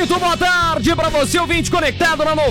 Muito boa tarde pra você, ouvinte conectado na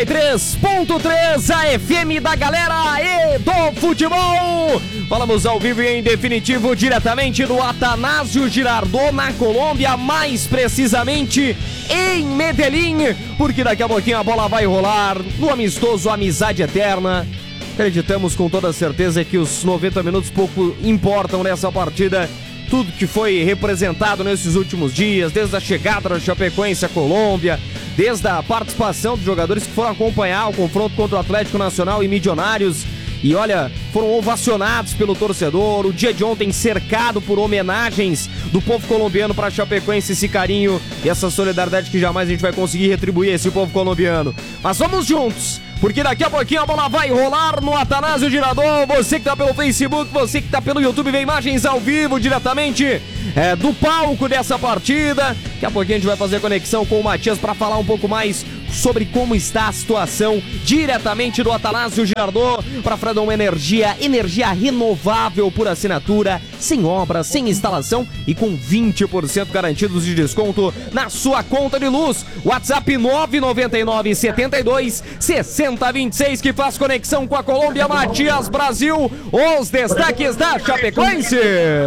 93.3, a FM da galera e do futebol. Falamos ao vivo e em definitivo diretamente do Atanásio Girardot, na Colômbia, mais precisamente em Medellín, porque daqui a pouquinho a bola vai rolar no amistoso Amizade Eterna. Acreditamos com toda certeza que os 90 minutos pouco importam nessa partida. Tudo que foi representado nesses últimos dias, desde a chegada da Chapecoense à Colômbia, desde a participação dos jogadores que foram acompanhar o confronto contra o Atlético Nacional e Milionários. E olha, foram ovacionados pelo torcedor. O dia de ontem cercado por homenagens do povo colombiano para a Chapecoense, esse carinho e essa solidariedade que jamais a gente vai conseguir retribuir a esse povo colombiano. Mas vamos juntos, porque daqui a pouquinho a bola vai rolar no Atanásio Girardot. Você que tá pelo Facebook, você que tá pelo YouTube, vê imagens ao vivo diretamente do palco dessa partida. Daqui a pouquinho a gente vai fazer conexão com o Matias para falar um pouco mais sobre como está a situação diretamente do Atanásio Girardot, para Fredon uma energia renovável por assinatura, sem obra, sem instalação e com 20% garantidos de desconto na sua conta de luz. WhatsApp 999 72 6026 que faz conexão com a Colômbia. Matias Brasil, os destaques da Chapecoense.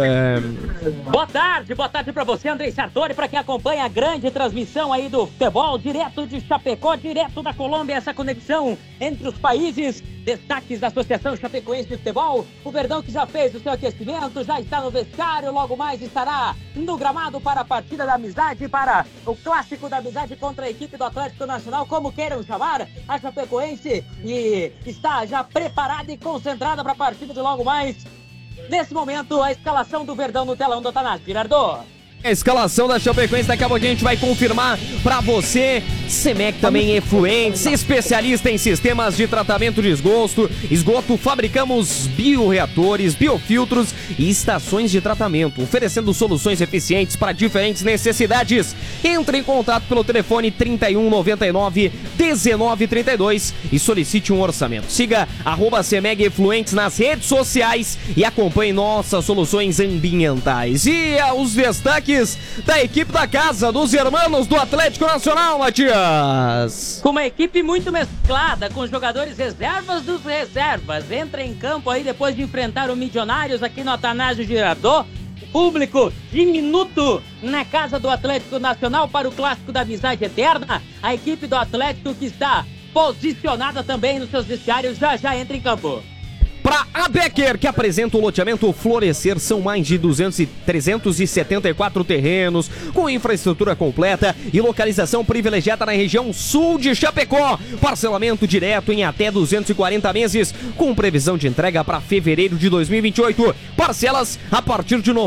Boa tarde pra você, Andrei Sartori, para quem acompanha a grande transmissão aí do futebol, direto de Chapecó, direto da Colômbia, essa conexão entre os países. Destaques da Associação Chapecoense de Futebol, o Verdão que já fez o seu aquecimento, já está no vestiário, logo mais estará no gramado para a partida da amizade, para o clássico da amizade contra a equipe do Atlético Nacional, como queiram chamar, a Chapecoense, e está já preparada e concentrada para a partida de logo mais. Nesse momento, a escalação do Verdão no telão do Atanásio Girardot. A escalação da Chapecoense, daqui a pouquinho a gente vai confirmar pra você. Semec também é fluente, especialista em sistemas de tratamento de esgoto, fabricamos bioreatores, biofiltros e estações de tratamento, oferecendo soluções eficientes para diferentes necessidades. Entre em contato pelo telefone 3199 1932 e solicite um orçamento. Siga @Semeg Fluentes nas redes sociais e acompanhe nossas soluções ambientais. E os destaques da equipe da casa, dos hermanos do Atlético Nacional, Matias. Com uma equipe muito mesclada, com jogadores reservas dos reservas. Entra em campo aí depois de enfrentar o Milionários aqui no Atanásio Girardot. Público diminuto na casa do Atlético Nacional para o clássico da Amizade Eterna. A equipe do Atlético que está posicionada também nos seus vestiários já entra em campo. Para a Becker, que apresenta o loteamento Florescer, são mais de 374 terrenos, com infraestrutura completa e localização privilegiada na região sul de Chapecó. Parcelamento direto em até 240 meses, com previsão de entrega para fevereiro de 2028. Parcelas a partir de R$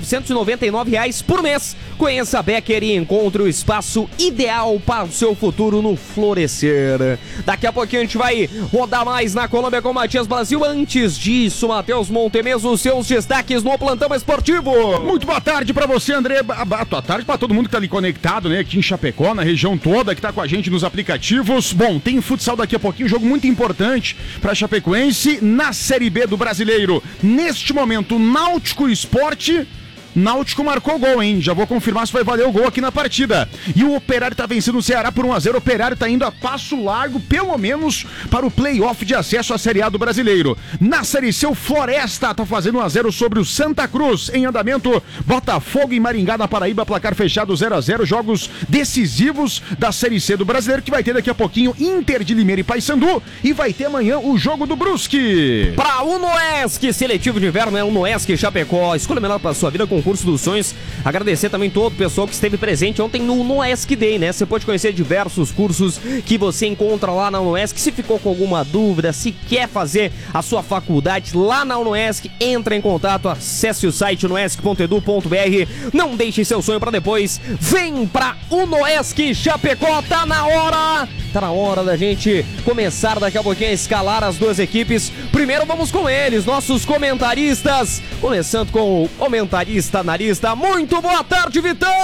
999 por mês. Conheça a Becker e encontre o espaço ideal para o seu futuro no Florescer. Daqui a pouquinho a gente vai rodar mais na Colômbia com o Matias Brasil. Antes disso, Matheus Montemeso, seus destaques no Plantão Esportivo. Muito boa tarde pra você, André. Boa tarde pra todo mundo que tá ali conectado, né? Aqui em Chapecó, na região toda, que tá com a gente nos aplicativos. Bom, tem futsal daqui a pouquinho, um jogo muito importante pra Chapecoense na Série B do Brasileiro. Neste momento, Náutico Esporte... Náutico marcou gol, hein? Já vou confirmar se vai valer o gol aqui na partida. E o Operário tá vencendo o Ceará por 1-0. O Operário tá indo a passo largo, pelo menos, para o play-off de acesso à Série A do Brasileiro. Na Série C, o Floresta tá fazendo 1-0 sobre o Santa Cruz. Em andamento, Botafogo e Maringá na Paraíba, placar fechado 0-0. Jogos decisivos da Série C do Brasileiro, que vai ter daqui a pouquinho Inter de Limeira e Paysandu. E vai ter amanhã o jogo do Brusque. Para o Unoesc, seletivo de inverno, é o Unoesc Chapecó. Escolha melhor para sua vida com Curso dos Sonhos. Agradecer também todo o pessoal que esteve presente ontem no Unoesc Day, né? Você pode conhecer diversos cursos que você encontra lá na Unoesc. Se ficou com alguma dúvida, se quer fazer a sua faculdade lá na Unoesc, entra em contato, acesse o site unoesc.edu.br. Não deixe seu sonho para depois. Vem pra Unoesc Chapecó, tá na hora da gente começar daqui a pouquinho a escalar as duas equipes. Primeiro vamos com eles, nossos comentaristas, começando com o comentarista analista. Muito boa tarde,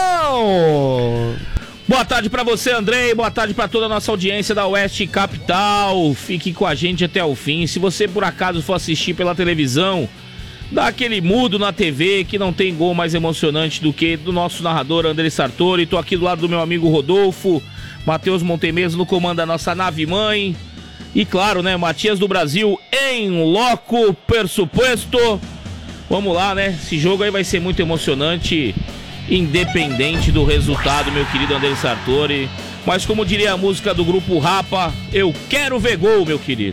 Vitão! Boa tarde pra você, Andrei, boa tarde pra toda a nossa audiência da Oeste Capital. Fique com a gente até o fim. Se você por acaso for assistir pela televisão, dá aquele mudo na TV, que não tem gol mais emocionante do que do nosso narrador Andrei Sartori. Tô aqui do lado do meu amigo Rodolfo, Matheus Montemeso no comando da nossa nave-mãe. E claro, né, Matias do Brasil em loco, por supuesto. Vamos lá, né, esse jogo aí vai ser muito emocionante, independente do resultado, meu querido Andrei Sartori. Mas como diria a música do grupo Rapa, eu quero ver gol, meu querido.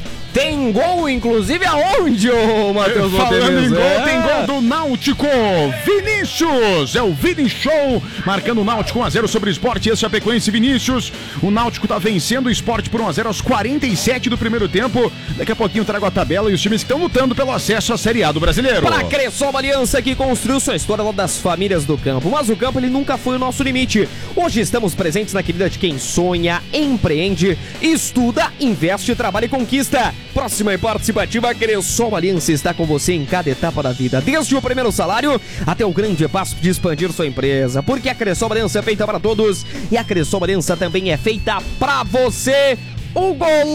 Tem gol, inclusive, aonde, ô Matheus Montemeso? Falando em gol, tem gol do Náutico. Vinícius, é o Vini Show, marcando o Náutico 1-0 sobre o Sport. Esse Chapecoense, Vinícius. O Náutico tá vencendo o Sport por 1-0 aos 47 do primeiro tempo. Daqui a pouquinho eu trago a tabela e os times que estão lutando pelo acesso à Série A do Brasileiro. Para Cressol Aliança, que construiu sua história lá das famílias do campo. Mas o campo, ele nunca foi o nosso limite. Hoje estamos presentes na querida de quem sonha, empreende, estuda, investe, trabalha e conquista. Próxima e participativa, a Cressol Aliança está com você em cada etapa da vida, desde o primeiro salário até o grande passo de expandir sua empresa, porque a Cressol Aliança é feita para todos e a Cressol Aliança também é feita para você. O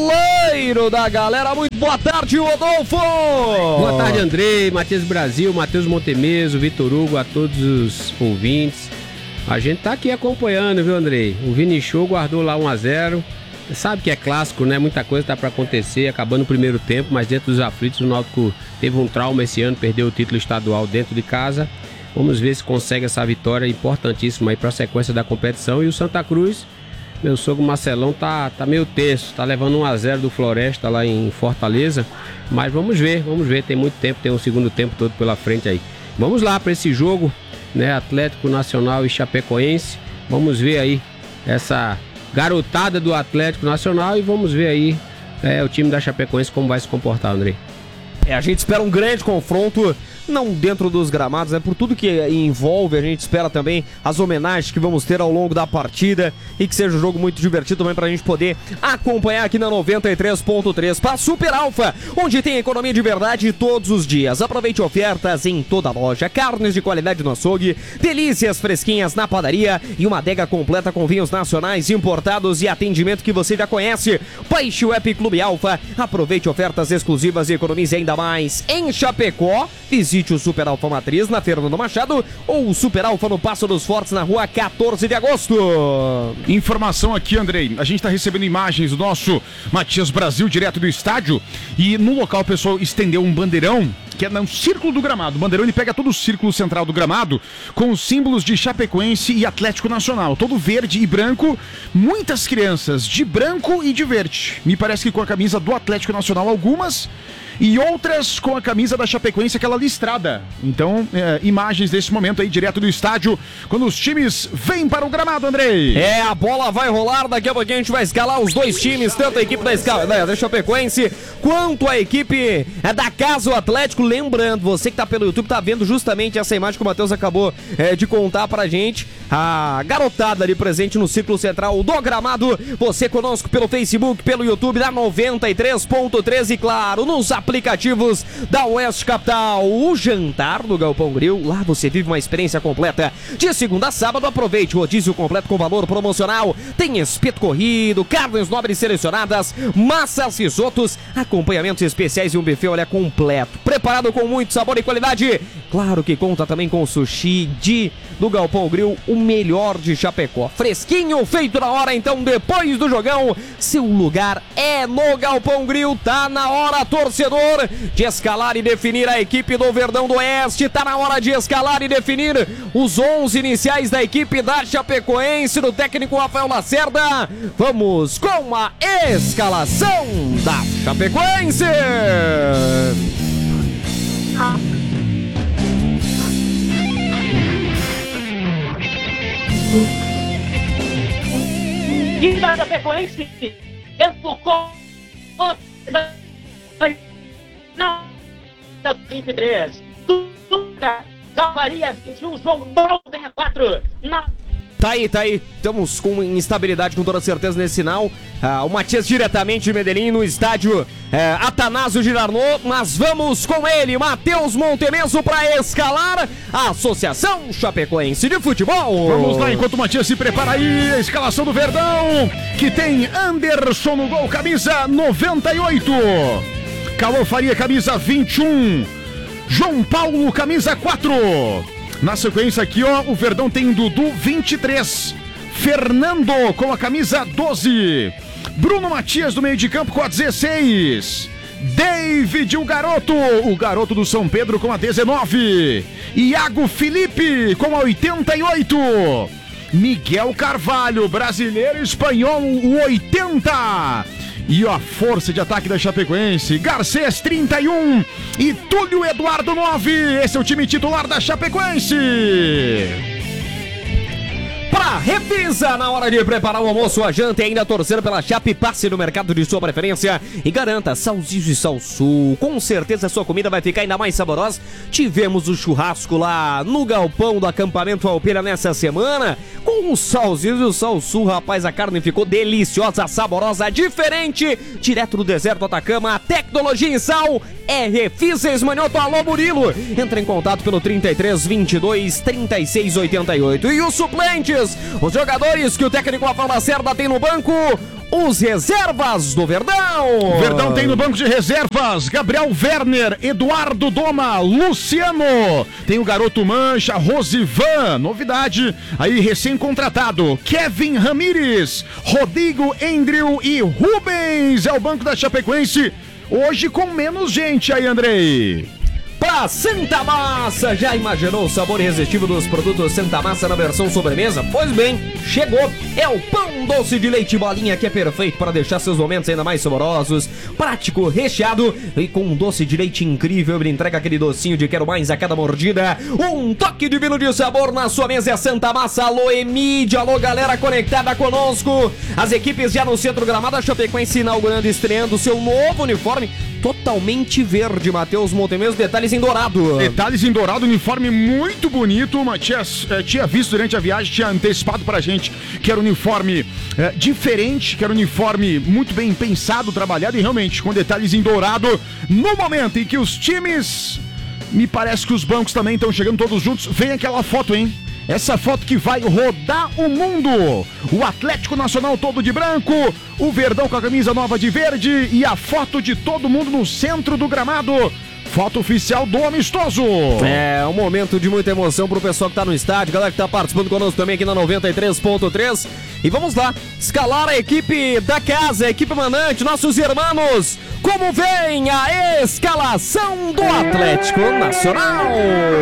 goleiro da galera, muito boa tarde, Rodolfo! Boa tarde, Andrei, Matias Brasil, Matheus Montemeso, Vitor Hugo, a todos os ouvintes. A gente tá aqui acompanhando, viu, Andrei? O Vini Show guardou lá 1-0. Sabe que é clássico, né? Muita coisa tá para acontecer, acabando o primeiro tempo, mas dentro dos aflitos o Náutico teve um trauma esse ano, perdeu o título estadual dentro de casa. Vamos ver se consegue essa vitória importantíssima aí para a sequência da competição. E o Santa Cruz, meu sogro Marcelão, tá meio tenso, tá levando 1-0 do Floresta lá em Fortaleza, mas vamos ver, tem muito tempo, tem um segundo tempo todo pela frente aí. Vamos lá para esse jogo, né? Atlético Nacional e Chapecoense. Vamos ver aí essa garotada do Atlético Nacional e vamos ver aí o time da Chapecoense como vai se comportar, André. A gente espera um grande confronto, não dentro dos gramados, né? Por tudo que envolve, a gente espera também as homenagens que vamos ter ao longo da partida e que seja um jogo muito divertido também pra gente poder acompanhar aqui na 93.3 para Super Alfa, onde tem economia de verdade todos os dias. Aproveite ofertas em toda a loja, carnes de qualidade no açougue, delícias fresquinhas na padaria e uma adega completa com vinhos nacionais importados e atendimento que você já conhece. Baixe o app Clube Alfa, aproveite ofertas exclusivas e economize ainda mais. Em Chapecó, visite o Super Alfa Matriz na Fernando Machado ou o Super Alfa no Passo dos Fortes na rua 14 de agosto. Informação aqui, Andrei. A gente está recebendo imagens do nosso Matias Brasil direto do estádio e no local o pessoal estendeu um bandeirão que é no círculo do gramado. O bandeirão ele pega todo o círculo central do gramado com os símbolos de Chapecoense e Atlético Nacional. Todo verde e branco. Muitas crianças de branco e de verde. Me parece que com a camisa do Atlético Nacional algumas e outras com a camisa da Chapecoense, aquela listrada. Então, imagens desse momento aí, direto do estádio, quando os times vêm para o gramado, Andrei. A bola vai rolar, daqui a pouquinho a gente vai escalar os dois times, tanto a equipe da Chapecoense, quanto a equipe da Casa, o Atlético. Lembrando, você que tá pelo YouTube, tá vendo justamente essa imagem que o Matheus acabou de contar pra gente. A garotada ali presente no círculo central do gramado. Você conosco pelo Facebook, pelo YouTube da 93.3 e claro, nos aplicativos da Oeste Capital. O jantar do Galpão Grill, lá você vive uma experiência completa. De segunda a sábado, aproveite o rodízio completo com valor promocional. Tem espeto corrido, carnes nobres selecionadas, massas, risotos, acompanhamentos especiais e um buffet, olha, completo. Preparado com muito sabor e qualidade. Claro que conta também com sushi do Galpão Grill, o melhor de Chapecó. Fresquinho, feito na hora, então depois do jogão, seu lugar é no Galpão Grill. Tá na hora, torcedor, de escalar e definir a equipe do Verdão do Oeste. Tá na hora de escalar e definir os 11 iniciais da equipe da Chapecoense, do técnico Rafael Lacerda. Vamos com a escalação da Chapecoense. E da Chapecoense, enfocou não, 23, Duca, Calvaria, 21, João Paulo, 64, Tá aí, estamos com instabilidade com toda certeza nesse sinal. O Matias diretamente de Medellín no estádio Atanásio Girardot, mas vamos com ele, Matheus Montemeso, para escalar a Associação Chapecoense de Futebol. Vamos lá, enquanto o Matias se prepara aí, a escalação do Verdão, que tem Anderson no gol, camisa 98, Calor Faria, camisa 21, João Paulo, camisa 4. Na sequência aqui, ó, o Verdão tem Dudu, 23. Fernando com a camisa 12. Bruno Matias do meio de campo com a 16. David, o garoto do São Pedro com a 19. Iago Felipe com a 88. Miguel Carvalho, brasileiro espanhol, o 80. E a força de ataque da Chapecoense, Garcês, 31. E Túlio Eduardo, 9. Esse é o time titular da Chapecoense. Pra Revisa, na hora de preparar o almoço, a janta e ainda torcer pela Chape, passe no mercado de sua preferência e garanta Salsicho e Salsul. Com certeza a sua comida vai ficar ainda mais saborosa. Tivemos o churrasco lá no galpão do acampamento Alpeira nessa semana. Com o Salsicho e o Salsul, rapaz, a carne ficou deliciosa, saborosa, diferente. Direto do deserto do Atacama, a tecnologia em sal é Revisa Esmanhoto. Alô, Murilo. Entra em contato pelo 33 22 36 88. E os suplentes, os jogadores que o técnico Rafael Lacerda tem no banco, os reservas do Verdão. O Verdão tem no banco de reservas Gabriel Werner, Eduardo Doma, Luciano. Tem o garoto Mancha, Rosivan, novidade aí recém-contratado. Kevin Ramires, Rodrigo Andrew e Rubens. É o banco da Chapecoense, hoje com menos gente aí, Andrei. Pra Santa Massa, já imaginou o sabor irresistível dos produtos Santa Massa na versão sobremesa? Pois bem, chegou! É o pão doce de leite bolinha, que é perfeito para deixar seus momentos ainda mais saborosos, prático, recheado e com um doce de leite incrível. Ele entrega aquele docinho de quero mais a cada mordida. Um toque divino de sabor na sua mesa é Santa Massa. Alô, Emídia, alô, galera conectada conosco. As equipes já no centro gramado, a Chapecoense inaugurando e estreando seu novo uniforme totalmente verde, Matheus Montemeso, detalhes em dourado. Detalhes em dourado, uniforme muito bonito. O Matias tinha visto durante a viagem, tinha antecipado pra gente que era um uniforme diferente, que era um uniforme muito bem pensado, trabalhado e realmente com detalhes em dourado. No momento em que os times, me parece que os bancos também estão chegando todos juntos, vem aquela foto, hein? Essa foto que vai rodar o mundo. O Atlético Nacional todo de branco, o Verdão com a camisa nova de verde e a foto de todo mundo no centro do gramado. Foto oficial do amistoso. É um momento de muita emoção pro pessoal que tá no estádio, galera que tá participando conosco também aqui na 93.3. E vamos lá, escalar a equipe da casa, a equipe mandante, nossos irmãos. Como vem a escalação do Atlético Nacional?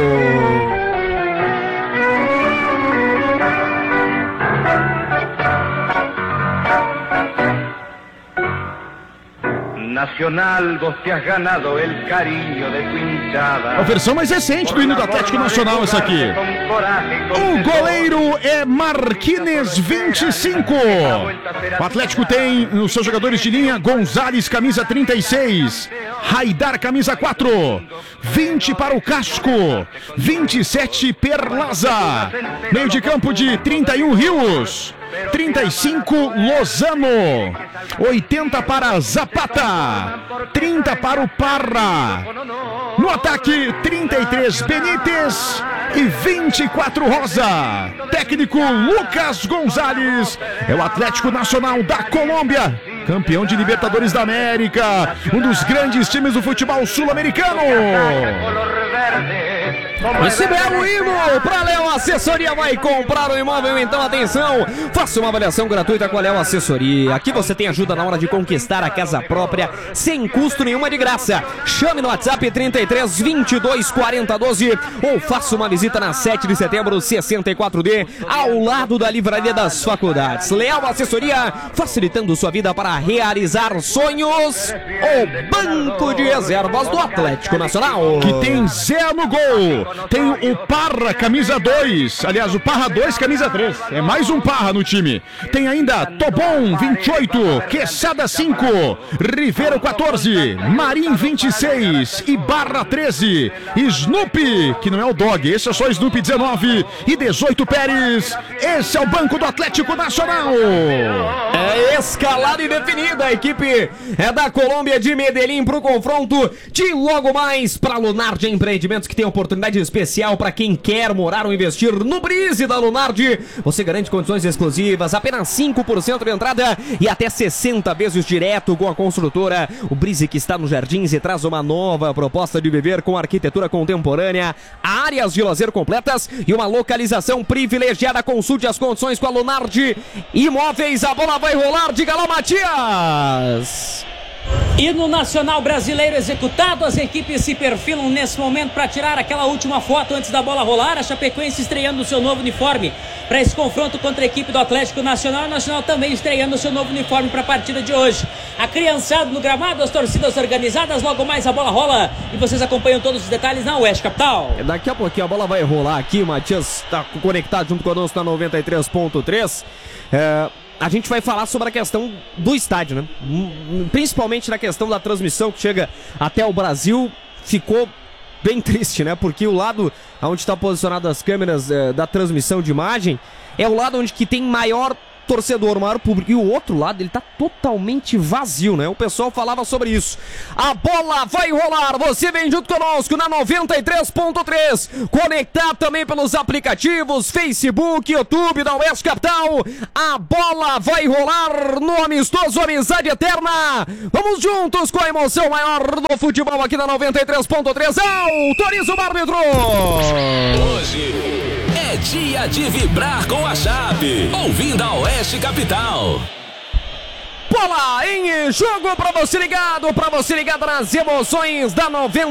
Nacional, vos te has ganado el cariño de tu hinchada. A versão mais recente do hino do Atlético Nacional, essa aqui. O goleiro é Marquines, 25. O Atlético tem nos seus jogadores de linha Gonzalez, camisa 36. Haidar, camisa 4. 20 para o Casco. 27 Perlaza. Meio de campo de 31 Rios. 35 Lozano, 80 para Zapata, 30 para o Parra. No ataque, 33 Benítez e 24 Rosa. Técnico Lucas Gonzalez. É o Atlético Nacional da Colômbia, campeão de Libertadores da América, um dos grandes times do futebol sul-americano. Esse belo hino para Léo Assessoria. Vai comprar o imóvel? Então atenção, faça uma avaliação gratuita com a Léo Assessoria. Aqui você tem ajuda na hora de conquistar a casa própria sem custo nenhuma, de graça. Chame no WhatsApp 33 22 40 12 ou faça uma visita na 7 de setembro 64D, ao lado da Livraria das Faculdades. Léo Assessoria, facilitando sua vida para realizar sonhos. O banco de reservas do Atlético Nacional, que tem Zé no gol. Tem o Parra, camisa 2. Aliás, o Parra 2, camisa 3. É mais um Parra no time. Tem ainda Tobon, 28. Quesada, 5. Ribeiro, 14. Marim, 26. Ibarra, 13. Snoopy, que não é o Dog, esse é só Snoopy, 19. E 18 Pérez. Esse é o banco do Atlético Nacional. É escalada e definida. A equipe é da Colômbia, de Medellín, pro confronto de logo mais para Lunardi Empreendimentos, que tem a oportunidade oportunidade especial para quem quer morar ou investir no Breeze da Lunardi. Você garante condições exclusivas, apenas 5% de entrada e até 60 vezes direto com a construtora. O Breeze que está nos Jardins e traz uma nova proposta de viver com arquitetura contemporânea, áreas de lazer completas e uma localização privilegiada. Consulte as condições com a Lunardi Imóveis. A bola vai rolar, diga lá, Matias. E no Nacional Brasileiro executado, as equipes se perfilam nesse momento para tirar aquela última foto antes da bola rolar. A Chapecoense estreando o seu novo uniforme para esse confronto contra a equipe do Atlético Nacional. O Nacional também estreando o seu novo uniforme para a partida de hoje. A criançada no gramado, as torcidas organizadas, logo mais a bola rola. E vocês acompanham todos os detalhes na Oeste Capital. Daqui a pouquinho a bola vai rolar aqui, o Matias está conectado junto conosco na 93.3. A gente vai falar sobre a questão do estádio, né? Principalmente na questão da transmissão que chega até o Brasil. Ficou bem triste, né? Porque o lado onde está posicionado as câmeras da transmissão de imagem é o lado onde que tem maior torcedor, maior público. E o outro lado, ele tá totalmente vazio, né? O pessoal falava sobre isso. A bola vai rolar. Você vem junto conosco na 93.3. Conectado também pelos aplicativos Facebook, YouTube da Oeste Capital. A bola vai rolar no amistoso Amizade Eterna. Vamos juntos com a emoção maior do futebol aqui na 93.3. Autoriza o árbitro. Hoje é dia de vibrar com a Chape, ouvindo a Oeste Capital. Bola em jogo para você ligado nas emoções da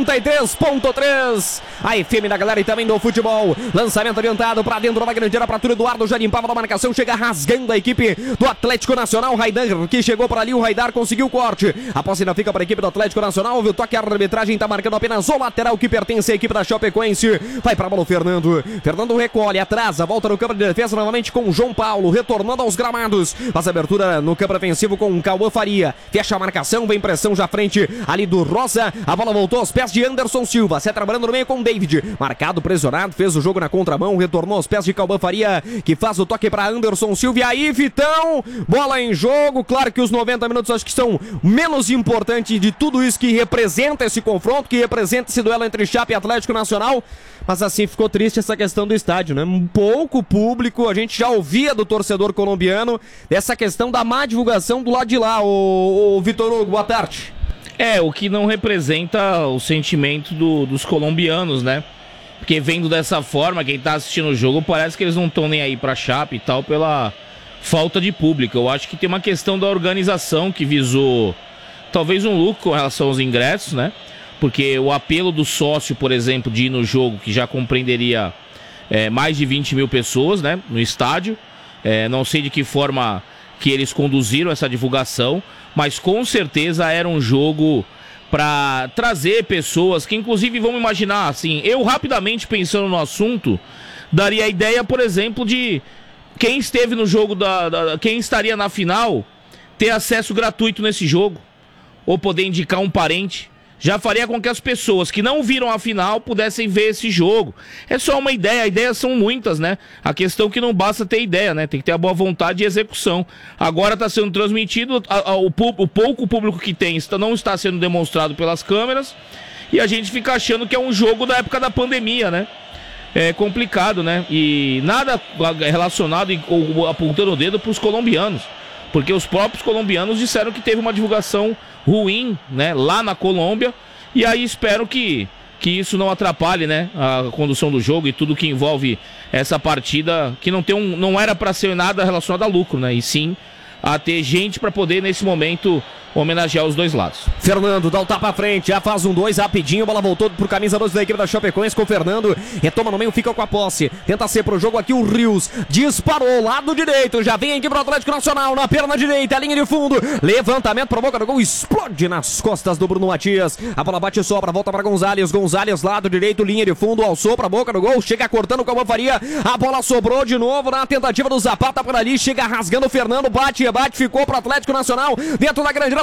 93.3. A FM da galera e também do futebol. Lançamento adiantado para dentro da grande área para tudo. Eduardo já limpava da marcação, chega rasgando a equipe do Atlético Nacional. Raidar que chegou para ali, o Raidar conseguiu o corte. A posse ainda fica para a equipe do Atlético Nacional. O toque, a arbitragem está marcando apenas o lateral que pertence à equipe da Chapecoense. Vai para a bola o Fernando. Fernando recolhe, atrasa, volta no campo de defesa novamente com o João Paulo, retornando aos gramados. Faz abertura no campo defensivo com o Cauã Faria. Fecha a marcação, vem pressão já à frente ali do Rosa. A bola voltou aos pés de Anderson Silva. Se trabalhando no meio com o David. Marcado, pressionado, fez o jogo na contramão, retornou aos pés de Cauã Faria, que faz o toque para Anderson Silva. E aí, Vitão, bola em jogo. Claro que os 90 minutos acho que são menos importantes de tudo isso que representa esse confronto, que representa esse duelo entre Chape e Atlético Nacional. Mas assim, ficou triste essa questão do estádio, né? Um pouco público, a gente já ouvia do torcedor colombiano dessa questão da má divulgação do lado de lá. O Vitor Hugo, boa tarde. O que não representa o sentimento dos colombianos, né? Porque vendo dessa forma, quem tá assistindo o jogo, parece que eles não estão nem aí pra Chape e tal, pela falta de público. Eu acho que tem uma questão da organização que visou talvez um lucro com relação aos ingressos, né? Porque o apelo do sócio, por exemplo, de ir no jogo, que já compreenderia mais de 20 mil pessoas, né, no estádio. Não sei de que forma que eles conduziram essa divulgação, mas com certeza era um jogo para trazer pessoas que, inclusive, vamos imaginar, assim, eu rapidamente pensando no assunto, daria a ideia, por exemplo, de quem esteve no jogo, quem estaria na final, ter acesso gratuito nesse jogo, ou poder indicar um parente. Já faria com que as pessoas que não viram a final pudessem ver esse jogo. É só uma ideia, ideias são muitas, né? A questão é que não basta ter ideia, né? Tem que ter a boa vontade e execução. Agora está sendo transmitido, o pouco público que tem não está sendo demonstrado pelas câmeras, e a gente fica achando que é um jogo da época da pandemia, né? É complicado, né? E nada relacionado ou apontando o dedo para os colombianos, porque os próprios colombianos disseram que teve uma divulgação ruim, né, lá na Colômbia, e aí espero que isso não atrapalhe, né, a condução do jogo e tudo que envolve essa partida, que não era para ser nada relacionado a lucro, né, e sim a ter gente para poder nesse momento homenagear os dois lados. Fernando dá o tapa à frente, já faz 1-2 rapidinho, a bola voltou pro camisa 12 da equipe da Chapecoense com o Fernando, retoma no meio, fica com a posse, tenta ser pro jogo aqui o Rios, disparou, lado direito, já vem aqui pro Atlético Nacional, na perna direita, linha de fundo, levantamento pra boca do gol, explode nas costas do Bruno Matias, a bola bate e sobra, volta pra Gonzalez, lado direito, linha de fundo, alçou pra boca do gol, chega cortando com a Faria, a bola sobrou de novo na tentativa do Zapata por ali, chega rasgando o Fernando, bate, ficou pro Atlético Nacional, dentro da grande área,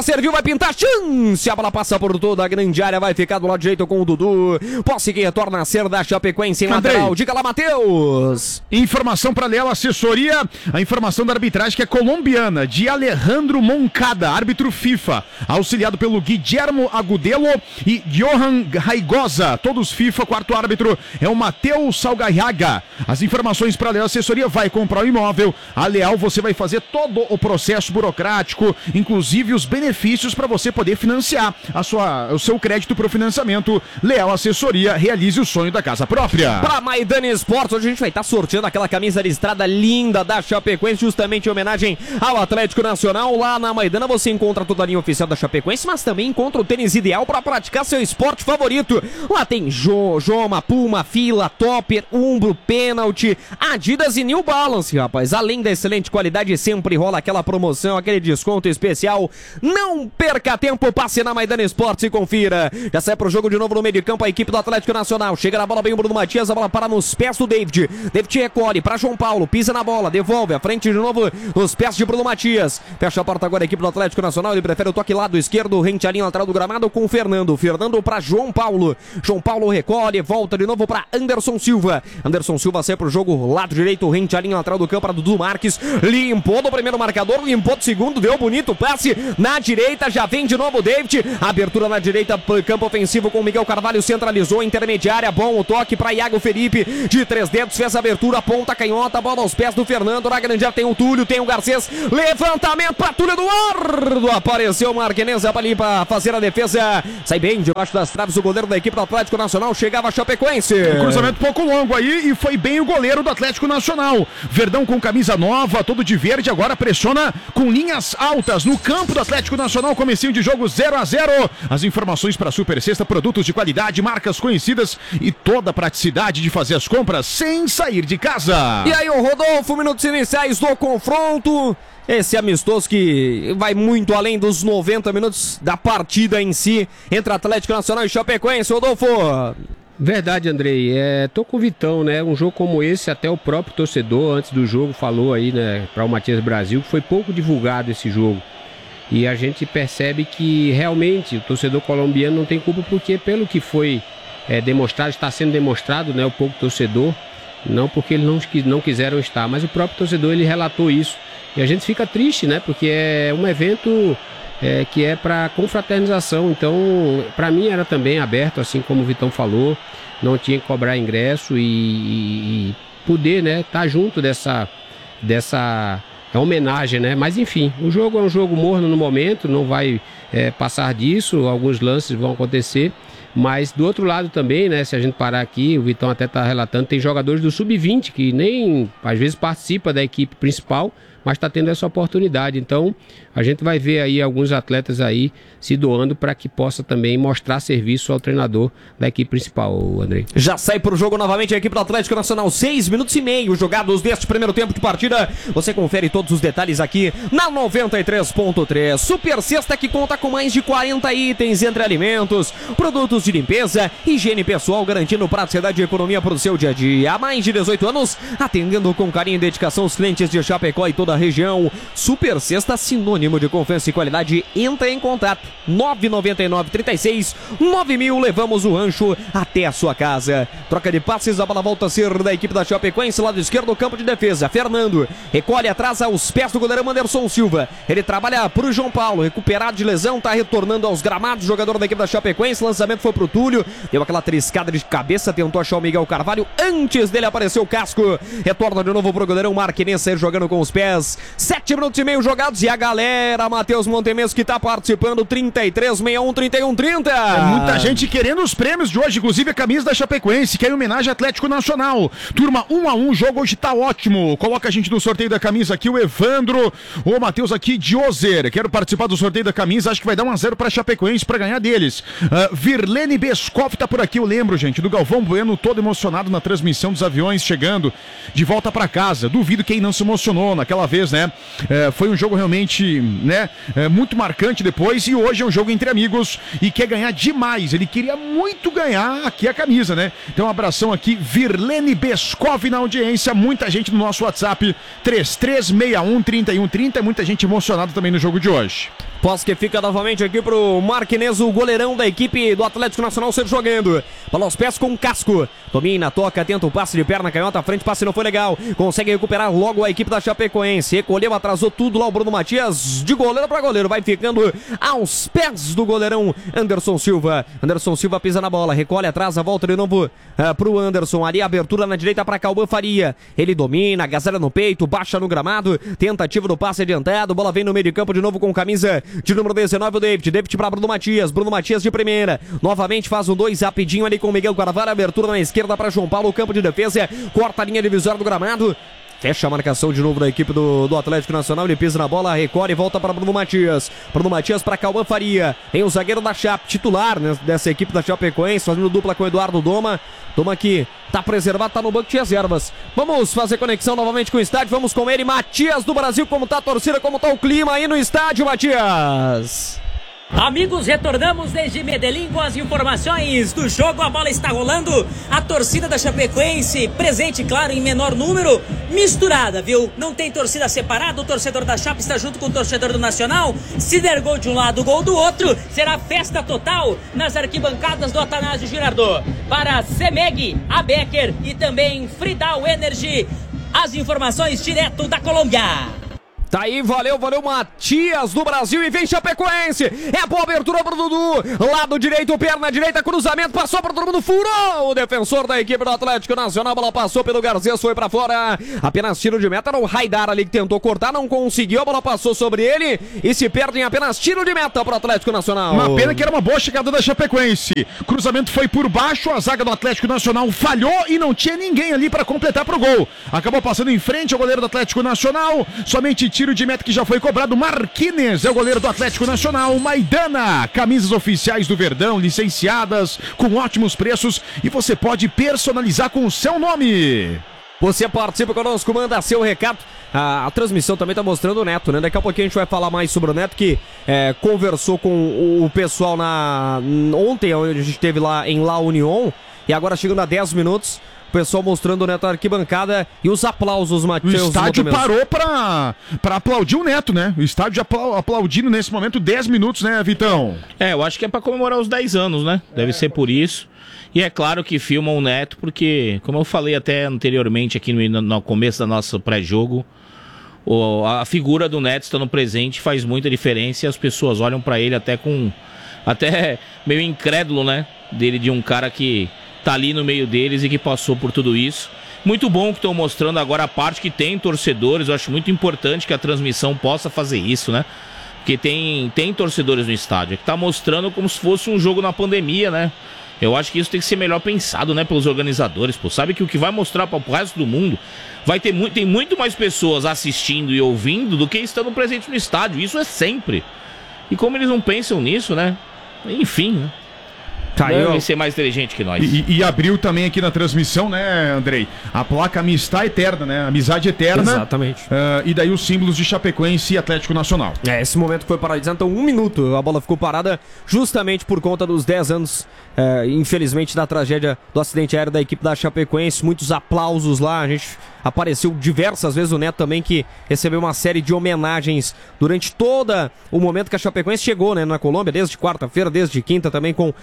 serviu, vai pintar, chance, a bola passa por toda a grande área, vai ficar do lado direito com o Dudu, posse que retorna a ser da Chapecoense em lateral, diga lá, Matheus. Informação para Leal Assessoria, a informação da arbitragem que é colombiana, de Alejandro Moncada, árbitro FIFA, auxiliado pelo Guillermo Agudelo e Johan Raigosa, todos FIFA, quarto árbitro é o Matheus Salgarraga. As informações para Leal Assessoria, vai comprar o imóvel, a Leal você vai fazer todo o processo burocrático, inclusive os benefícios para você poder financiar o seu crédito para o financiamento. Leal Assessoria, realize o sonho da casa própria. Para Maidana Esportes, hoje a gente vai estar sorteando aquela camisa listrada linda da Chapecoense, justamente em homenagem ao Atlético Nacional. Lá na Maidana você encontra toda a linha oficial da Chapecoense, mas também encontra o tênis ideal para praticar seu esporte favorito. Lá tem Joma, Puma, Fila, Topper, Umbro, Penalty, Adidas e New Balance, rapaz. Além da excelente qualidade, sempre rola aquela promoção, aquele desconto especial. Não perca tempo, passe na Maidana Esportes e confira. Já sai pro jogo de novo no meio de campo a equipe do Atlético Nacional. Chega na bola bem o Bruno Matias, a bola para nos pés do David. David recolhe para João Paulo, pisa na bola, devolve à frente de novo nos pés de Bruno Matias. Fecha a porta agora a equipe do Atlético Nacional, ele prefere o toque lado esquerdo, rente à linha lateral do gramado com o Fernando. Fernando para João Paulo. João Paulo recolhe, volta de novo para Anderson Silva. Anderson Silva sai pro jogo lado direito, rente à linha lateral do campo para Dudu Marques. Limpou do primeiro marcador, limpou do segundo, deu bonito passe na direita, já vem de novo o David. Abertura na direita, campo ofensivo com Miguel Carvalho, centralizou a intermediária, bom o toque para Iago Felipe, de 3 dedos, fez a abertura, ponta canhota, bola aos pés do Fernando, na grande área tem o Túlio, tem o Garcês, levantamento para Túlio Eduardo, apareceu o Marquinhos ali para fazer a defesa, sai bem debaixo das traves o goleiro da equipe do Atlético Nacional, chegava a Chapecoense. Cruzamento pouco longo aí e foi bem o goleiro do Atlético Nacional. Verdão com camisa nova, todo de verde, agora pressiona com linhas altas no campo do Atlético Nacional, comecinho de jogo 0-0. As informações para Super Sexta, produtos de qualidade, marcas conhecidas e toda a praticidade de fazer as compras sem sair de casa. E aí o Rodolfo, minutos iniciais do confronto. Esse amistoso que vai muito além dos 90 minutos da partida em si entre Atlético Nacional e Chapecoense, Rodolfo. Verdade, Andrei. Tô com o Vitão, né? Um jogo como esse, até o próprio torcedor antes do jogo falou aí, né, para o Matias Brasil, que foi pouco divulgado esse jogo. E a gente percebe que realmente o torcedor colombiano não tem culpa, porque pelo que foi demonstrado, está sendo demonstrado, né, o pouco torcedor, não porque eles não quiseram estar, mas o próprio torcedor ele relatou isso. E a gente fica triste, né, porque é um evento que é para confraternização, então para mim era também aberto, assim como o Vitão falou, não tinha que cobrar ingresso e poder, né, estar junto dessa homenagem, né? Mas enfim, o jogo é um jogo morno no momento, não vai passar disso, alguns lances vão acontecer, mas do outro lado também, né? Se a gente parar aqui, o Vitão até está relatando, tem jogadores do Sub-20 que nem às vezes participa da equipe principal, mas está tendo essa oportunidade. Então a gente vai ver aí alguns atletas aí se doando para que possa também mostrar serviço ao treinador da equipe principal, Andrei. Já sai para o jogo novamente a equipe do Atlético Nacional, 6 minutos e meio jogados deste primeiro tempo de partida. Você confere todos os detalhes aqui na 93.3. Super Sexta que conta com mais de 40 itens entre alimentos, produtos de limpeza, higiene pessoal, garantindo praticidade e economia para o seu dia a dia. Há mais de 18 anos, atendendo com carinho e dedicação os clientes de Chapecó e toda a região. Super Sexta, sinônimo de confiança e qualidade. Entra em contato 999-36-9000. Levamos o rancho até a sua casa. Troca de passes, a bola volta a ser da equipe da Chapecoense, lado esquerdo do campo de defesa. Fernando recolhe atrás aos pés do goleirão Anderson Silva. Ele trabalha pro João Paulo, recuperado de lesão, tá retornando aos gramados, jogador da equipe da Chapecoense. Lançamento foi pro Túlio, deu aquela triscada de cabeça, tentou achar o Miguel Carvalho, antes dele apareceu o Casco. Retorna de novo pro goleirão Marquinhos, sair jogando com os pés. 7 minutos e meio jogados e a galera, Matheus Montemes, que tá participando, 3361-3130. Muita gente querendo os prêmios de hoje, inclusive a camisa da Chapecoense, que é em homenagem ao Atlético Nacional. Turma, 1-1, o jogo hoje tá ótimo. Coloca a gente no sorteio da camisa aqui, o Evandro, o Matheus aqui de Ozer. Quero participar do sorteio da camisa, acho que vai dar 1-0 pra Chapecoense pra ganhar deles. Virlene Bescoff tá por aqui, eu lembro, gente, do Galvão Bueno, todo emocionado na transmissão dos aviões chegando de volta pra casa. Duvido quem não se emocionou naquela vez, né? Foi um jogo realmente, né, muito marcante depois, e hoje é um jogo entre amigos e quer ganhar demais. Ele queria muito ganhar aqui a camisa, né? Então um abração aqui, Virlene Bescoff na audiência, muita gente no nosso WhatsApp 3361-3130, muita gente emocionada também no jogo de hoje. Posse que fica novamente aqui pro Marquinhos, o goleirão da equipe do Atlético Nacional, ser jogando. Bola aos pés com o Casco. Domina, toca, tenta o passe de perna, canhota à frente, passe não foi legal. Consegue recuperar logo a equipe da Chapecoense. Recolheu, atrasou tudo lá o Bruno Matias, de goleiro para goleiro. Vai ficando aos pés do goleirão Anderson Silva. Anderson Silva pisa na bola, recolhe, atrasa, volta de novo pro Anderson. Ali a abertura na direita para Cauã Faria. Ele domina, agasalha no peito, baixa no gramado. Tentativa do passe adiantado. Bola vem no meio de campo de novo com camisa de número 19, o David. David para Bruno Matias. Bruno Matias de primeira. Novamente faz um 2 rapidinho ali com o Miguel Carvalho. Abertura na esquerda para João Paulo. Campo de defesa. Corta a linha divisória do gramado. Fecha a marcação de novo da equipe do Atlético Nacional. Ele pisa na bola, recorre e volta para Bruno Matias. Bruno Matias para Cauã Faria. Tem o zagueiro da Chape, titular, né, dessa equipe da Chapecoense, fazendo dupla com o Eduardo Doma. Doma que tá preservado, tá no banco de reservas. Vamos fazer conexão novamente com o estádio. Vamos com ele, Matias do Brasil. Como tá a torcida, como tá o clima aí no estádio, Matias? Amigos, retornamos desde Medellín com as informações do jogo. A bola está rolando. A torcida da Chapecoense presente, claro, em menor número, misturada, viu? Não tem torcida separada. O torcedor da Chape está junto com o torcedor do Nacional. Se der gol de um lado, gol do outro, será festa total nas arquibancadas do Atanásio Girardot. Para Semeg, Abecker e também Fridal Energy. As informações direto da Colômbia. Tá aí, valeu, Matias do Brasil, e vem Chapecoense, é a boa abertura pro Dudu, lado direito, perna direita, cruzamento, passou para todo mundo, furou o defensor da equipe do Atlético Nacional, a bola passou pelo Garcês, foi pra fora, apenas tiro de meta, era o Haidar ali que tentou cortar, não conseguiu, a bola passou sobre ele, e se perde em apenas tiro de meta pro Atlético Nacional. Uma pena que era uma boa chegada da Chapecoense, cruzamento foi por baixo, a zaga do Atlético Nacional falhou e não tinha ninguém ali para completar pro gol, acabou passando em frente ao goleiro do Atlético Nacional, somente tiro de meta que já foi cobrado. Marquinhos é o goleiro do Atlético Nacional. Maidana, camisas oficiais do Verdão, licenciadas, com ótimos preços, e você pode personalizar com o seu nome. Você participa conosco, manda seu recado. A transmissão também tá mostrando o Neto, né? Daqui a pouquinho a gente vai falar mais sobre o Neto, que conversou com o pessoal ontem, onde a gente esteve lá em La Union, e agora chegando a 10 minutos. O pessoal mostrando o Neto na arquibancada e os aplausos, Matheus. O estádio parou pra aplaudir o Neto, né? O estádio aplaudindo nesse momento 10 minutos, né, Vitão? Eu acho que é pra comemorar os 10 anos, né? Deve ser por isso. E é claro que filmam o Neto, porque, como eu falei até anteriormente aqui no começo da nossa pré-jogo, a figura do Neto estando presente faz muita diferença e as pessoas olham pra ele até meio incrédulo, né? De um cara que tá ali no meio deles e que passou por tudo isso. Muito bom que estão mostrando agora a parte que tem torcedores. Eu acho muito importante que a transmissão possa fazer isso, né? Porque tem torcedores no estádio, que tá mostrando como se fosse um jogo na pandemia, né? Eu acho que isso tem que ser melhor pensado, né, pelos organizadores, pô. Sabe que o que vai mostrar para o resto do mundo tem muito mais pessoas assistindo e ouvindo do que estando presentes no estádio. Isso é sempre. E como eles não pensam nisso, né? Enfim, né? Devem ser mais inteligente que nós. E abriu também aqui na transmissão, né, Andrei? A placa Amistad Eterna, né? Amizade Eterna. Exatamente. E daí os símbolos de Chapecoense e Atlético Nacional. Esse momento foi paralisado, então 1 minuto. A bola ficou parada justamente por conta dos 10 anos, infelizmente, da tragédia do acidente aéreo da equipe da Chapecoense. Muitos aplausos lá, a gente apareceu diversas vezes, o Neto também, que recebeu uma série de homenagens durante todo o momento que a Chapecoense chegou, né, na Colômbia, desde quarta-feira, desde quinta também, com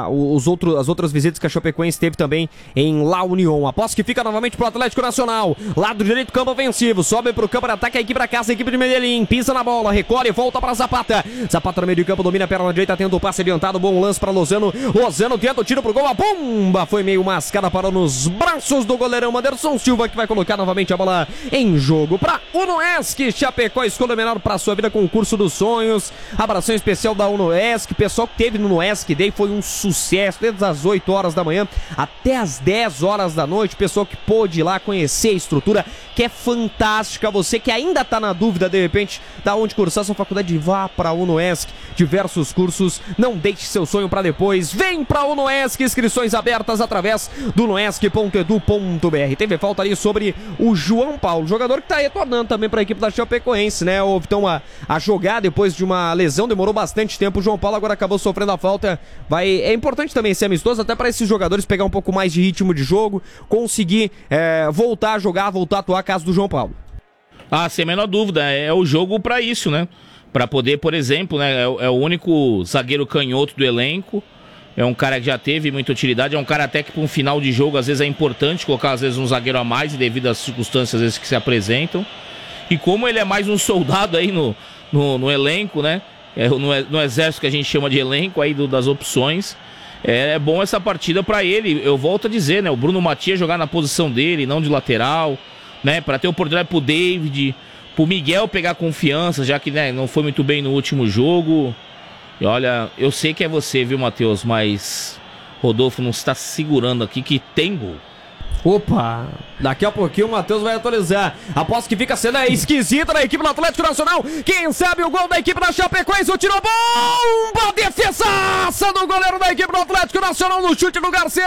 as outras visitas que a Chapecoense teve também em La Union. A posse que fica novamente pro Atlético Nacional, lado direito, campo ofensivo, sobe pro campo de ataque, a equipe pra casa, a equipe de Medellín, pisa na bola, recolhe, volta pra Zapata. Zapata no meio de campo, domina a perna direita, tenta o passe adiantado, bom lance pra Lozano. Lozano tenta o tiro pro gol, a bomba foi meio mascada, parou nos braços do goleirão Anderson Silva, que vai colocar novamente a bola em jogo para Unoesc. Chapecó, escolha menor para sua vida, concurso dos sonhos. Abração especial da Unoesc. Pessoal que teve no Unoesc Day foi um sucesso, desde as 8 horas da manhã até as 10 horas da noite. Pessoal que pôde ir lá conhecer a estrutura, que é fantástica. Você que ainda tá na dúvida, de repente, da onde cursar sua faculdade, vá para a Unoesc. Diversos cursos, não deixe seu sonho para depois. Vem para a Unoesc, inscrições abertas através do unoesc.edu.br. Teve falta ali sobre o João Paulo, jogador que tá retornando também para a equipe da Chapecoense, né? Houve então a jogar depois de uma lesão, demorou bastante tempo. O João Paulo agora acabou sofrendo a falta. É importante também ser amistoso, até para esses jogadores pegar um pouco mais de ritmo de jogo, conseguir voltar a jogar, voltar a atuar, caso do João Paulo. Sem a menor dúvida, é o jogo para isso, né? Para poder, por exemplo, né, é o único zagueiro canhoto do elenco. É um cara que já teve muita utilidade. É um cara até que para um final de jogo, às vezes é importante colocar, às vezes, um zagueiro a mais, devido às circunstâncias, às vezes, que se apresentam. E como ele é mais um soldado aí no elenco, né? No exército que a gente chama de elenco aí das opções. É bom essa partida para ele. Eu volto a dizer, né? O Bruno Matias jogar na posição dele, não de lateral, né? Para ter oportunidade pro David, pro Miguel pegar confiança, já que, né, não foi muito bem no último jogo. E olha, eu sei que é você, viu, Matheus? Mas Rodolfo não está segurando aqui que tem gol. Opa, daqui a pouquinho o Matheus vai atualizar. Aposto que fica sendo esquisita da equipe do Atlético Nacional. Quem sabe o gol da equipe da Chapecoense, o tiro bomba, defesaça do goleiro da equipe do Atlético Nacional no chute do Garcês.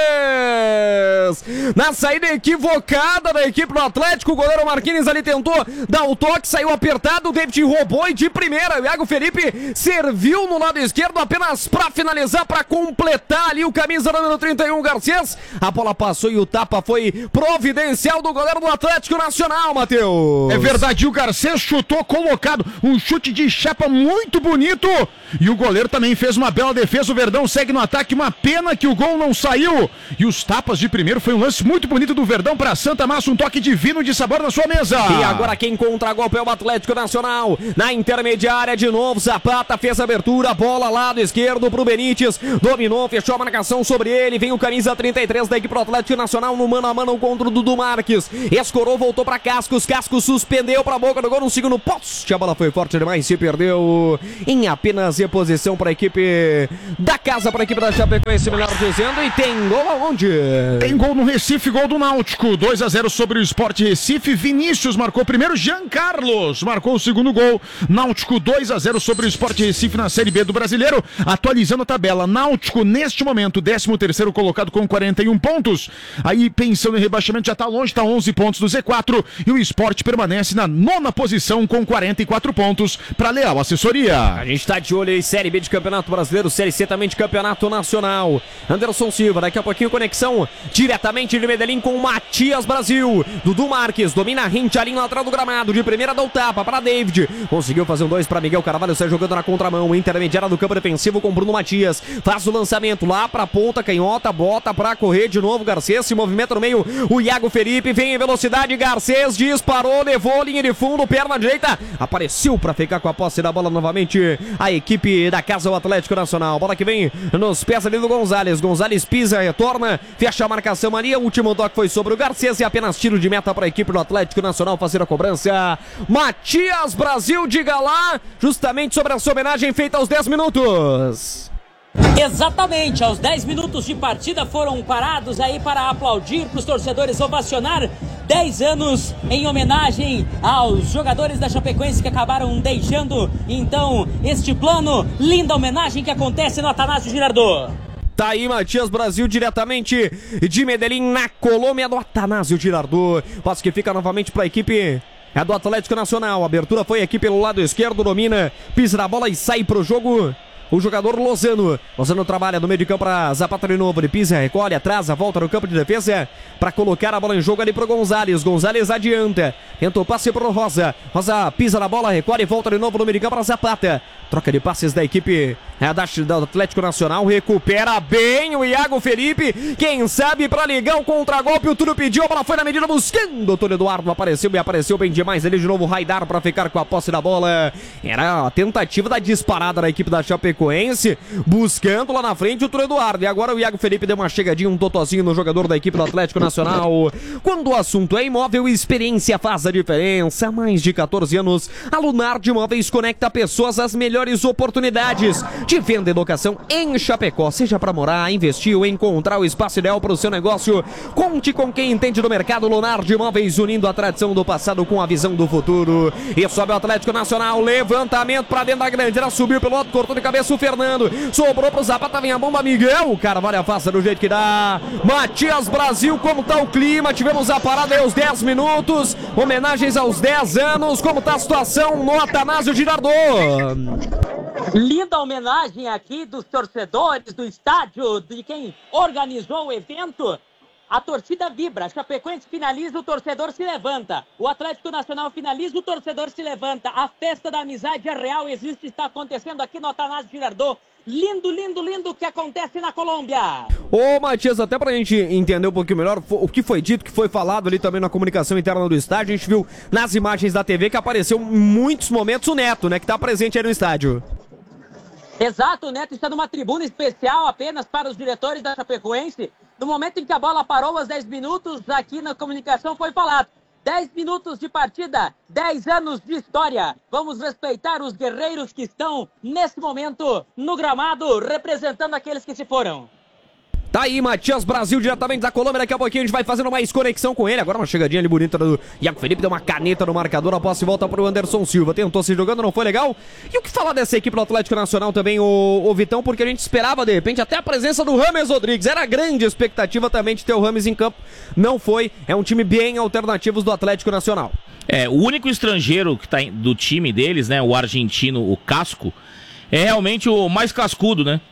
Na saída equivocada da equipe do Atlético, o goleiro Marquinhos ali tentou dar o toque, saiu apertado, o David roubou e de primeira o Iago Felipe serviu no lado esquerdo apenas para finalizar, para completar ali o camisa número 31, Garcês. A bola passou e o tapa foi providencial do goleiro do Atlético Nacional, Matheus. É verdade, o Garcês chutou colocado, um chute de chapa muito bonito, e o goleiro também fez uma bela defesa. O Verdão segue no ataque, uma pena que o gol não saiu, e os tapas de primeiro foi um lance muito bonito do Verdão para Santa Massa, um toque divino de sabor na sua mesa. E agora quem contra-golpe é o Atlético Nacional, na intermediária de novo, Zapata fez a abertura, bola lado esquerdo pro Benítez, dominou, fechou a marcação sobre ele, vem o camisa 33 da equipe do Atlético Nacional no mano a mano contra o Dudu Marques, escorou, voltou pra Cascos, Cascos suspendeu pra boca do gol no segundo poste, a bola foi forte demais, se perdeu em apenas reposição pra equipe da casa, pra equipe da Chapecoense, melhor dizendo, e tem gol aonde? Tem gol no Recife, gol do Náutico, 2-0 sobre o Sport Recife, Vinícius marcou o primeiro, Jean Carlos marcou o segundo gol, Náutico 2-0 sobre o Sport Recife na Série B do Brasileiro, atualizando a tabela, Náutico neste momento 13º colocado com 41 pontos, aí pensando em rebaixamento já tá longe, tá 11 pontos do Z4 e o Sport permanece na 9ª posição com 44 pontos para Leal Assessoria. A gente tá de olho aí, Série B de Campeonato Brasileiro, Série C também de Campeonato Nacional. Anderson Silva, daqui a pouquinho conexão diretamente de Medellín com Matias Brasil. Dudu Marques domina a rente ali no lateral do gramado, de primeira dá o tapa para David, conseguiu fazer um 2 para Miguel Carvalho, sai jogando na contramão, intermediária do campo defensivo com Bruno Matias, faz o lançamento lá pra ponta canhota, bota pra correr de novo, Garcês se movimenta no meio, o Iago Felipe vem em velocidade, Garcês disparou, levou linha de fundo, perna direita, apareceu pra ficar com a posse da bola novamente a equipe da casa, o Atlético Nacional, bola que vem nos pés ali do Gonzalez, Gonzalez pisa, retorna, fecha a marcação ali, o último toque foi sobre o Garcês e apenas tiro de meta para a equipe do Atlético Nacional fazer a cobrança. Matias Brasil, diga lá, justamente sobre essa homenagem feita aos 10 minutos. Exatamente, aos 10 minutos de partida foram parados aí para aplaudir, para os torcedores ovacionar 10 anos em homenagem aos jogadores da Chapecoense que acabaram deixando então este plano, linda homenagem que acontece no Atanásio Girardot. Tá aí Matias Brasil diretamente de Medellín na Colômbia do Atanásio Girardot, passo que fica novamente para a equipe do Atlético Nacional, a abertura foi aqui pelo lado esquerdo, domina, pisa na bola e sai pro jogo. O jogador Lozano trabalha no meio de campo para Zapata de novo, ele pisa, recolhe, atrasa, volta no campo de defesa para colocar a bola em jogo ali pro Gonzalez, Gonzalez adianta, tenta o passe pro Rosa, Rosa pisa na bola, recolhe e volta de novo no meio de campo para Zapata, troca de passes da equipe do Atlético Nacional, recupera bem o Iago Felipe, quem sabe para ligar o contragolpe, o Túlio pediu, a bola foi na medida buscando, o Túlio Eduardo apareceu bem demais, ele de novo Raidar para ficar com a posse da bola, era a tentativa da disparada da equipe da Chapecoense, buscando lá na frente o Túlio Eduardo, e agora o Iago Felipe deu uma chegadinha, um totozinho no jogador da equipe do Atlético Nacional. Quando o assunto é imóvel, experiência faz a diferença, há mais de 14 anos, a Lunar de Imóveis conecta pessoas às melhores oportunidades de venda e locação em Chapecó, seja para morar, investir ou encontrar o espaço ideal para o seu negócio. Conte com quem entende do mercado. Lunar de Imóveis, unindo a tradição do passado com a visão do futuro. E sobe o Atlético Nacional, levantamento para dentro da grande área, subiu pelo outro, cortou de cabeça o Fernando, sobrou pro Zapata, vem a bomba, Miguel Carvalho afasta do jeito que dá. Matias Brasil, como tá o clima? Tivemos a parada aí aos 10 minutos, homenagens aos 10 anos, como tá a situação no Atanásio Girardot? Linda homenagem aqui dos torcedores do estádio, de quem organizou o evento. A torcida vibra, a Chapecoense finaliza, o torcedor se levanta. O Atlético Nacional finaliza, o torcedor se levanta. A festa da amizade é real, existe, está acontecendo aqui no Atanásio Girardot. Lindo, lindo, lindo o que acontece na Colômbia. Ô, Matias, até pra gente entender um pouquinho melhor o que foi dito, o que foi falado ali também na comunicação interna do estádio, a gente viu nas imagens da TV que apareceu em muitos momentos o Neto, né, que tá presente aí no estádio. Exato, o Neto está numa tribuna especial apenas para os diretores da Chapecoense. No momento em que a bola parou, aos 10 minutos, aqui na comunicação foi falado. 10 minutos de partida, 10 anos de história. Vamos respeitar os guerreiros que estão, nesse momento, no gramado, representando aqueles que se foram. Tá aí, Matias Brasil, diretamente da Colômbia. Daqui a pouquinho a gente vai fazendo mais conexão com ele. Agora uma chegadinha ali bonita do Iago Felipe. Deu uma caneta no marcador. A posse volta pro Anderson Silva. Tentou se jogando, não foi legal. E o que falar dessa equipe do Atlético Nacional também, o Vitão? Porque a gente esperava, de repente, até a presença do James Rodrigues. Era grande expectativa também de ter o James em campo. Não foi. É um time bem alternativo do Atlético Nacional. O único estrangeiro que tá do time deles, né? O argentino, o Casco. É realmente o mais cascudo, né?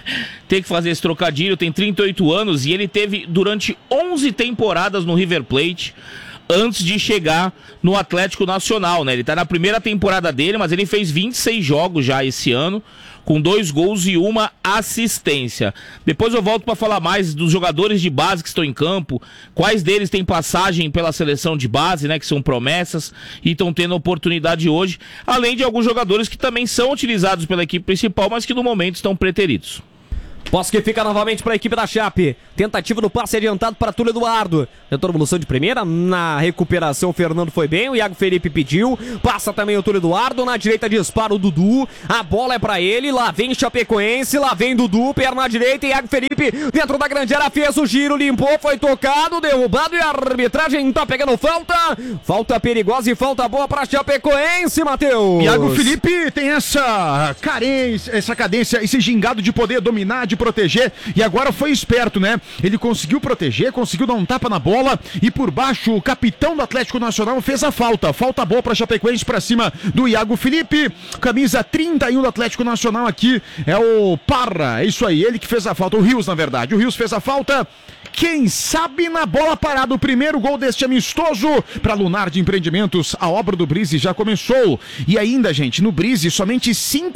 Tem que fazer esse trocadilho, tem 38 anos e ele teve durante 11 temporadas no River Plate antes de chegar no Atlético Nacional, né? Ele tá na primeira temporada dele, mas ele fez 26 jogos já esse ano, com 2 gols e 1 assistência. Depois eu volto para falar mais dos jogadores de base que estão em campo, quais deles têm passagem pela seleção de base, né, que são promessas e estão tendo oportunidade hoje, além de alguns jogadores que também são utilizados pela equipe principal, mas que no momento estão preteridos. Posse que fica novamente para a equipe da Chape. Tentativa do passe adiantado para Túlio Eduardo. Tentou evolução de primeira. Na recuperação, o Fernando foi bem. O Iago Felipe pediu. Passa também o Túlio Eduardo. Na direita dispara o Dudu. A bola é para ele. Lá vem Chapecoense. Lá vem Dudu. Perna direita. E Iago Felipe dentro da grande área. Fez o giro. Limpou. Foi tocado. Derrubado. E a arbitragem tá pegando falta. Falta perigosa e falta boa para Chapecoense, Matheus. Iago Felipe tem essa carência, essa cadência, esse gingado de poder dominar, de proteger, e agora foi esperto, né? Ele conseguiu proteger, conseguiu dar um tapa na bola e por baixo o capitão do Atlético Nacional fez a falta boa para Chapecoense pra cima do Iago Felipe, camisa 31 do Atlético Nacional aqui é o Parra, é isso aí, ele que fez a falta, o Rios na verdade, o Rios fez a falta. Quem sabe na bola parada, o primeiro gol deste amistoso para Lunar de Empreendimentos. A obra do Brise já começou. E ainda, gente, no Brise, somente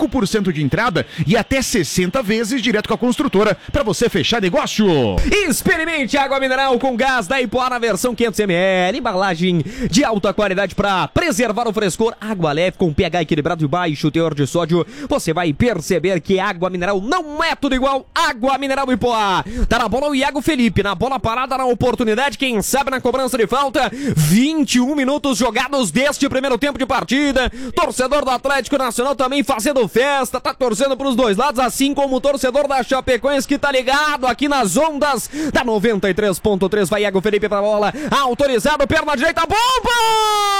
5% de entrada e até 60 vezes direto com a construtora para você fechar negócio. Experimente água mineral com gás da Ipoá na versão 500ml. Embalagem de alta qualidade para preservar o frescor. Água leve com pH equilibrado e baixo teor de sódio. Você vai perceber que água mineral não é tudo igual. Água mineral Ipoá. Tá na bola o Iago Felipe. Na bola parada, na oportunidade, quem sabe na cobrança de falta. 21 minutos jogados deste primeiro tempo de partida. Torcedor do Atlético Nacional também fazendo festa, tá torcendo pros dois lados, assim como o torcedor da Chapecoense que tá ligado aqui nas ondas da 93.3. Vai Iago Felipe pra bola, autorizado, perna direita, bomba!